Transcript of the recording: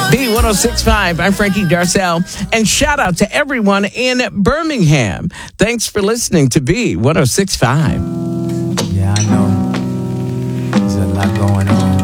B1065. I'm Frankie Darcell. And shout out to everyone in Birmingham. Thanks for listening to B1065.